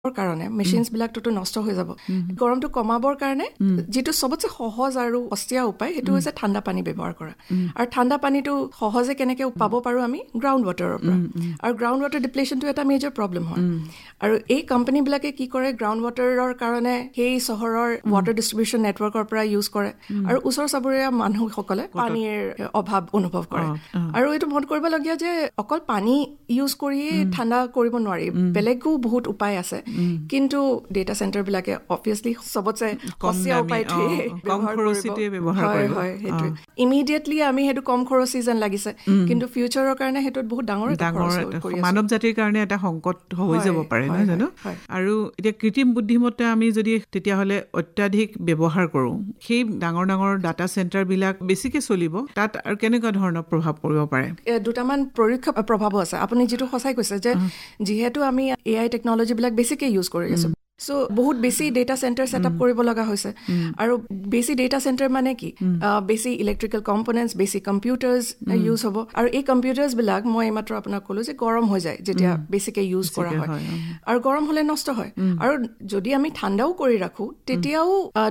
কাৰণে মেচিনছ বিলাকটো নষ্ট হৈ যাব গৰমটো কমাবৰ কাৰণে যেটো সবতছে সহজ আৰু অস্তিয়া উপায় হেতু হৈছে ঠাণ্ডা পানী ব্যৱহাৰ কৰা আৰু ঠাণ্ডা পানীটো সহজে কেনেকে পাব পাৰো আমি গ্ৰাউণ্ড ৱাটাৰৰ পৰা আৰু গ্ৰাউণ্ড ৱাটাৰ ডিপ্লেশনটো এটা মেজৰ প্ৰবলেম হয় আৰু এই কোম্পানী বিলাকে কি কৰে গ্ৰাউণ্ড ৱাটাৰৰ কাৰণে সেই চহৰৰ ৱাটাৰ ডিস্ট্ৰিবিউশন নেটৱৰ্কৰ পৰা ইউজ কৰে আৰু ওচৰ চাবৰীয়া মানুহসকলে পানীৰ অভাৱ অনুভৱ কৰে আৰু এইটো মন কৰিবলগীয়া যে অকল পানী ইউজ কৰি ঠাণ্ডা কৰিব নোৱাৰি বেলেগও বহুত উপায় আছে কিন্তু ডেটা সেন্টাৰ বিলাকে অবভিয়াসলি সবতছে কমীয়া উপায়টো ব্যৱহাৰ কৰিব হয় হেতু ইমিডিয়েটলি আমি হেতু কম খৰচী যেন লাগিছে কিন্তু ফিউচাৰৰ কাৰণে হেতু বহুত ডাঙৰ মানৱ জাতিৰ কাৰণে এটা সংকট হৈ যাব পাৰে নহয় জানো আৰু এতিয়া কৃত্ৰিম বুদ্ধিমত্তা আমি যদি তেতিয়া হলে অত্যাধিক ব্যৱহাৰ কৰো সেই ডাঙৰ ডাঙৰ ডাটা সেন্টাৰ বিলাক বেছিকে চলিব তাত আৰু কেনেকুৱা ধৰণৰ প্ৰভাৱ পৰিব পাৰে দুটামান পৰোক্ষ প্ৰভাৱ আছে আপুনি যেটো সঁচাই কৈছে যে যেহেতু আমি AI টেকনলজি বিলাক বেছিকে ইউজ কৰি আছো সো বহুত বেছি ডেটা সেন্টাৰ সেটআপ কৰিব লগা হৈছে আৰু বেছি ডেটা সেন্টাৰ মানে কি বেছি ইলেক্ট্ৰিক্যাল কম্পোনেন্টস বেছি কম্পিউটাৰ্স ইউজ হ'ব আৰু এই কম্পিউটাৰ্স বিলাক মই মাত্ৰ আপোনাক ক'লো যে গৰম হৈ যায় যেতিয়া বেছিকে ইউজ কৰা হয় আৰু গৰম হলে নষ্ট হয় আৰু যদি আমি ঠাণ্ডাও কৰি ৰাখো তেতিয়াও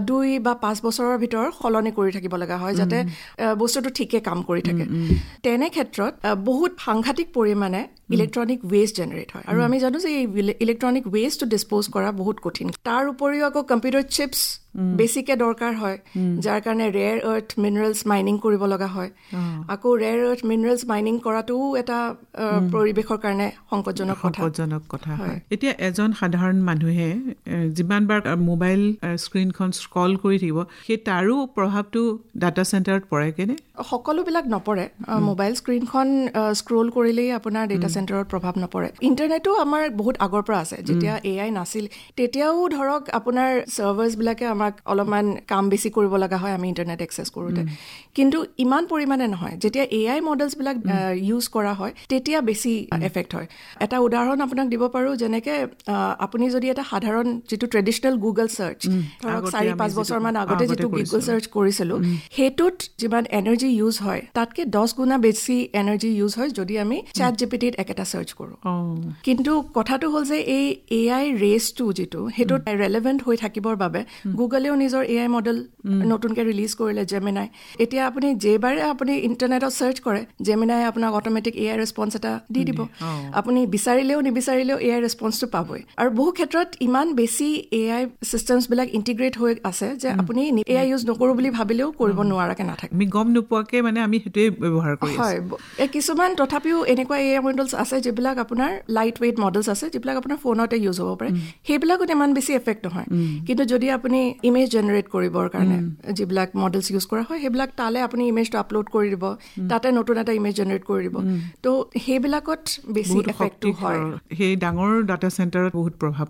2 বা 5 বছৰৰ ভিতৰত সলনি কৰি থাকিব লগা হয় যাতে বস্তুটো ঠিকে কাম কৰি থাকে তেনে ক্ষেত্ৰত বহুত সাংঘাতিক পৰিমাণে ইলেক্ট্ৰনিক ওয়েষ্ট জেনাৰেট হয় আৰু আমি জানো যে এই ইলেক্ট্ৰনিক ওয়েষ্ট টু ডিসপোজ কৰা বহুত কঠিন তাৰ উপৰিও আকৌ কম্পিউটাৰ চিপছ বেছিকে দৰকাৰ হয় যাৰ কাৰণে ৰেয়াৰ আৰ্থ মিনাৰেলছ মাইনিং কৰিব লগা হয় আকৌ ৰেয়াৰ আৰ্থ মিনাৰেলছ মাইনিং কৰাটো এটা পৰিবেশৰ কাৰণে সংকটজনক কথা হয় এতিয়া এজন সাধাৰণ মানুহে যিমানবাৰ মোবাইল স্ক্ৰিনখন স্ক্ৰল কৰি থাকিব সেই তাৰো প্ৰভাৱটো ডাটা সেন্টাৰত পৰে কেনে সকলোবিলাক নপৰে মোবাইল স্ক্ৰিনখন স্ক্ৰল কৰিলেই আপোনাৰ ডেটা সেন্টাৰত প্ৰভাৱ নপৰে ইন্টাৰনেটো আমাৰ বহুত আগৰ পৰা আছে যেতিয়া AI নাছিল তেতিয়াও ধৰক আপোনাৰ সাৰ্ভাৰ্স বিলাকে আমাক অলপমান কাম বেছি কৰিব লগা হয় আমি ইন্টাৰনেট এক্সেস কৰোতে কিন্তু ইমান পৰিমাণে নহয় যেতিয়া AI মডেলছ বিলাক ইউজ কৰা হয় তেতিয়া বেছি এফেক্ট হয় এটা উদাহৰণ আপোনাক দিব পাৰো যেনেকে আপুনি যদি এটা সাধাৰণ যেটো ট্ৰেডিশনেল গুগল সাৰ্চ ধৰক 4-5 বছৰ মান আগতে যেটো গুগল সাৰ্চ কৰিছিল হেতুত যিমান এনাৰ্জি ইউজ হয় তাতকে 10 গুণা বেছি এনাৰ্জি ইউজ হয় যদি আমি চ্যাট জিপিটিত একটা সার্চ কৰো কিন্তু কথাটো হল যে এই AI ৰেসটো যেটো হেতু ৰেলেভেন্ট হৈ থাকিবৰ বাবে গুগলেও নিজৰ AI মডেল নতুনকে ৰিলিজ কৰিলে জেমিনাই এতিয়া আপুনি যেবাৰে আপুনি ইন্টাৰনেটত সাৰ্চ কৰে জেমিনাই আপোনাক অটোমেটিক AI ৰেসপন্স এটা দি দিব আপুনি বিচাৰিলেও নিবিচাৰিলেও AI ৰেসপন্সটো পাবই আৰু বহু ক্ষেত্ৰত ইমান বেছি AI সিস্টেমছ বিলাক ইন্টিগ্ৰেট হৈ আছে যে আপুনি AI ইউজ নকৰো বুলি ভাবিলেও কৰিব নোৱাৰাকে নাথাকে আমি গম নোপোৱাকে মানে আমি হেতুৱে ব্যৱহাৰ কৰি আছো হয় কিছুমান তথাপিও এনেকুৱা AI মডেলছ আছে যিবিলাক আপোনাৰ লাইট ওয়েট মডেলছ আছে যিবিলাক আপোনাৰ ফোনতে ইউজ হ'ব পাৰে সেইবিলাকত ইমান বেছি এফেক্ট নহয় কিন্তু যদি আপুনি ইমেজ জেনাৰেট কৰিবৰ কাৰণে যিবিলাক মডেলছ ইউজ কৰা হয় সেইবিলাক তালে আপুনি ইমেজটো আপলোড কৰি দিব তাতে নতুন এটা ইমেজ জেনাৰেট কৰি দিব তো সেইবিলাকত বেছি এফেক্ট হয় সেই ডাঙৰ ডাটা সেন্টাৰত বহুত প্ৰভাৱ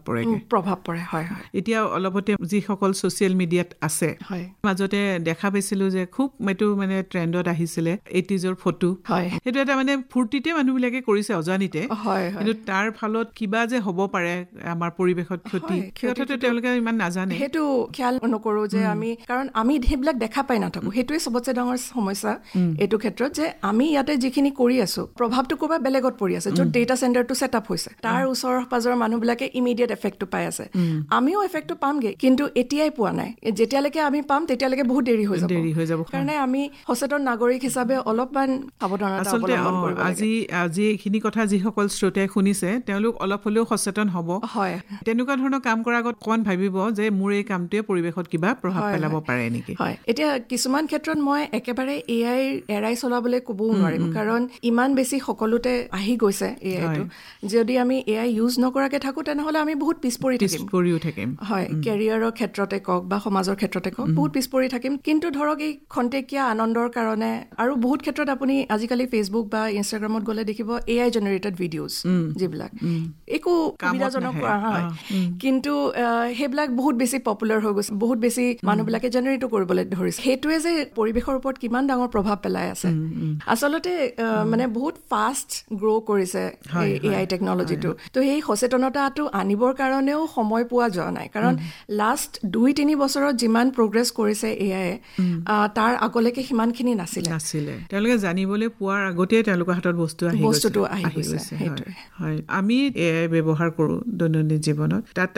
পৰে হয় এতিয়া অলপতে যিসকল সোশ্যাল মিডিয়াত আছে মাজতে দেখা পাইছিলো যে খুব মেটো মানে ট্ৰেন্ডত আহিছিলে 80s ফটো হেতু এটা মানে ফুৰ্তিতে মানুহবিলাকে কৰিছে অজানিতে কিন্তু তাৰ ফলত কিবা যে হ'ব পাৰে আমাৰ পৰিবেশত ক্ষতি কথাটো তেওঁলোকে ইমান নাজানে হেতু খেয়াল নকৰো যে আমি কাৰণ আমি হেবিলাক দেখা পাই নাথাকো হেতুৱে সবতছে ডাঙৰ সমস্যা এটো ক্ষেত্ৰত যে আমি ইয়াতে যিখিনি কৰি আছো প্ৰভাৱটো কোবা বেলেগত পৰি আছে য'ত ডেটা সেন্টাৰটো সেটআপ হৈছে তাৰ ওচৰ পাজৰ মানুহবিলাকে ইমিডিয়েট এফেক্টটো পাই আছে আমিও এফেক্টটো পামগে কিন্তু এতিয়াই পোৱা নাই যেতিয়ালৈকে আমি পাম তেতিয়ালৈকে বহুত দেৰি হৈ যাব কাৰণে আমি সচেতন নাগৰিক হিচাপে অলপমান সাৱধানতা অৱলম্বন কৰিব লাগে আজি এইখিনি কথা যিসকল শ্ৰোতাই শুনিছে তেওঁলোক অলপ হলেও সচেতন হ'ব হয় তেনেকুৱা ধৰণৰ কাম কৰাৰ আগত কোন ভাবিব যে মোৰ এই কামটোৱে পৰিবেশত কিবা প্ৰভাৱ পেলাব পাৰে নেকি হয় এতিয়া কিছুমান ক্ষেত্ৰত মই একেবাৰে AI এৰাই চলাবলৈ ক'বও নোৱাৰিম কাৰণ ইমান বেছি সকলোতে আহি গৈছে AIটো যদি আমি AI ইউজ নকৰাকে থাকো তেনেহলে আমি বহুত পিছপৰি থাকিম হয় কেৰিয়াৰৰ ক্ষেত্ৰতে কক বা সমাজৰ ক্ষেত্ৰতে কক বহুত পিছপৰি থাকিম কিন্তু ধৰক এই খন্তেকীয়া আনন্দৰ কাৰণে আৰু বহুত ক্ষেত্ৰত আপুনি আজিকালি ফেসবুক বা ইনষ্টাগ্ৰামত গলে দেখিব AI জেনাৰেটেড ভিডিঅ'জ যিবিলাক একো সুবিধাজনক হয় কিন্তু সেইবিলাক বহুত বেছি পপুলাৰ হৈ গৈছে বহুত বেছি মানুহবিলাকে জেনাৰেট কৰিবলৈ ধৰিছে হেতুৱে যে পৰিবেশৰ ওপৰত কিমান ডাঙৰ প্ৰভাৱ পেলাই আছে আচলতে মানে বহুত ফাষ্ট গ্ৰো কৰিছে AI টেকনলজিটো তো এই সচেতনতাটো আনিবৰ কাৰণেও সময় পোৱা যোৱা নাই কাৰণ লাষ্ট 2-3 বছৰত যিমান প্ৰগ্ৰেছ কৰিছে AI তাৰ আগলৈকে সিমানখিনি নাছিলে তেওঁলোকে জানিবলৈ পোৱাৰ আগতে তেওঁলোকৰ হাতত বস্তুটো আহি গৈছে সেইটোৱে হয় আমি AI ব্যৱহাৰ কৰো দৈনন্দিন জীৱনত তাত